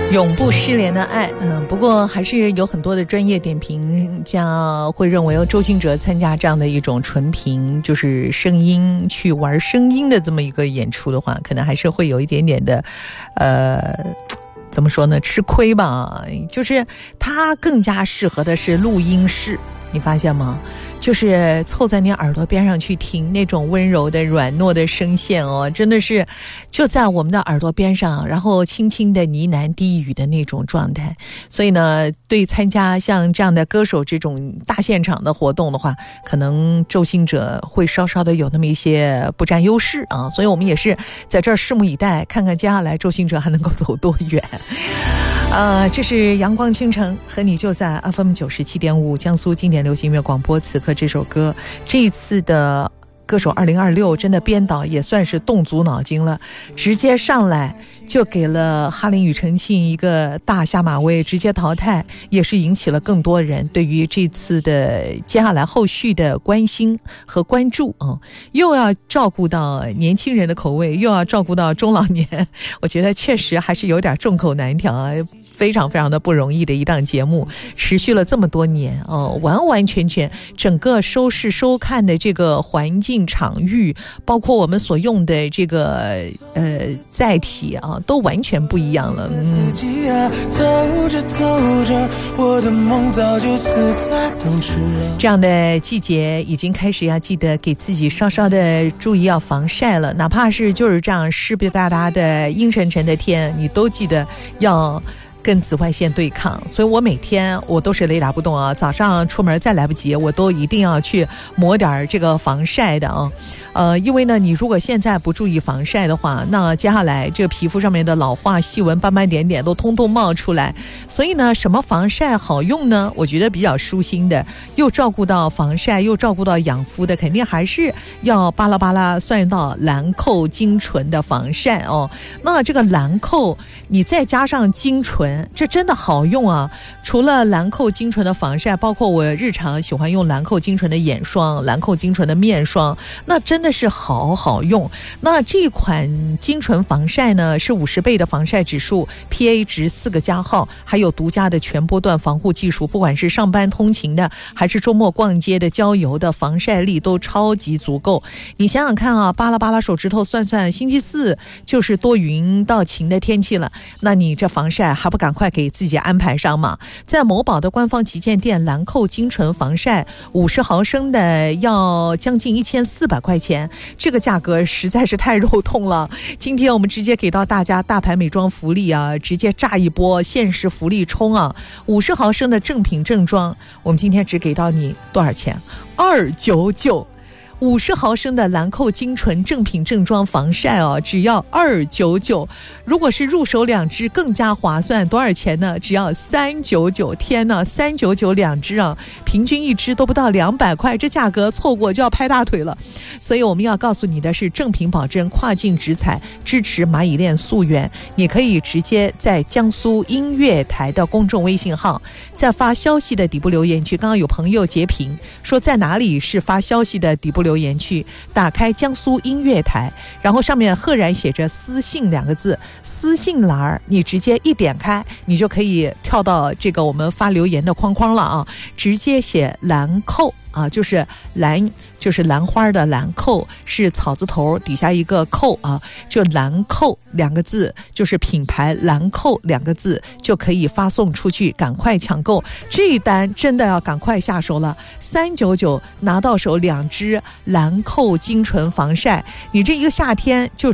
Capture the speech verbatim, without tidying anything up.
永不失联的爱。嗯，不过还是有很多的专业点评家会认为周兴哲参加这样的一种纯凭就是声音去玩声音的这么一个演出的话，可能还是会有一点点的呃怎么说呢，吃亏吧。就是他更加适合的是录音室，你发现吗？就是凑在你耳朵边上去听那种温柔的软糯的声线哦，真的是就在我们的耳朵边上，然后轻轻的呢喃低语的那种状态。所以呢，对参加像这样的歌手这种大现场的活动的话，可能周兴哲会稍稍的有那么一些不占优势啊。所以我们也是在这儿拭目以待，看看接下来周兴哲还能够走多远。呃，这是阳光倾城，和你就在 F M 九十七点五 江苏经典流行音乐广播。此刻这首歌，这一次的歌手二零二六真的编导也算是动足脑筋了，直接上来就给了哈林庾澄庆一个大下马威，直接淘汰，也是引起了更多人对于这次的接下来后续的关心和关注啊、嗯！又要照顾到年轻人的口味，又要照顾到中老年，我觉得确实还是有点众口难调啊。非常非常的不容易的一档节目，持续了这么多年哦，完完全全整个收视收看的这个环境场域，包括我们所用的这个呃载体啊，都完全不一样了。嗯，这样的季节已经开始要记得给自己稍稍的注意要防晒了，哪怕是就是这样湿湿哒哒的阴沉沉的天，你都记得要跟紫外线对抗。所以我每天我都是雷打不动啊，早上出门再来不及，我都一定要去抹点这个防晒的啊。呃，因为呢，你如果现在不注意防晒的话，那接下来这个皮肤上面的老化、细纹、斑斑点点都通通冒出来。所以呢，什么防晒好用呢？我觉得比较舒心的，又照顾到防晒，又照顾到养肤的，肯定还是要巴拉巴拉算到兰蔻精纯的防晒哦。那这个兰蔻，你再加上精纯，这真的好用啊！除了兰蔻精纯的防晒，包括我日常喜欢用兰蔻精纯的眼霜、兰蔻精纯的面霜，那真的是好好用。那这款精纯防晒呢，是五十倍的防晒指数 ，P A 值四个加号，还有独家的全波段防护技术，不管是上班通勤的，还是周末逛街的、郊游的，防晒力都超级足够。你想想看啊，巴拉巴拉手指头算算，星期四就是多云到晴的天气了，那你这防晒还不赶快给自己安排上嘛？在某宝的官方旗舰店，兰蔻精纯防晒五十毫升的要将近一千四百块钱，这个价格实在是太肉痛了。今天我们直接给到大家大牌美妆福利啊，直接炸一波限时福利冲啊！五十毫升的正品正装，我们今天只给到你多少钱？二百九十九。五十毫升的兰蔻精纯正品正装防晒哦，只要二百九十九。如果是入手两支更加划算，多少钱呢？只要三百九十九。天哪，三百九十九两支啊，平均一支都不到两百块，这价格错过就要拍大腿了。所以我们要告诉你的是，正品保证，跨境直采，支持蚂蚁链溯源。你可以直接在江苏音乐台的公众微信号，在发消息的底部留言区，刚刚有朋友截屏说在哪里是发消息的底部留言留言区，打开江苏音乐台，然后上面赫然写着私信两个字，私信栏儿，你直接一点开，你就可以跳到这个我们发留言的框框了啊，直接写兰蔻啊，就是兰，就是兰花的兰，蔻是草字头底下一个蔻啊，就兰蔻两个字，就是品牌兰蔻两个字就可以发送出去，赶快抢购，这一单真的要赶快下手了，三百九十九拿到手两支兰蔻精纯防晒，你这一个夏天就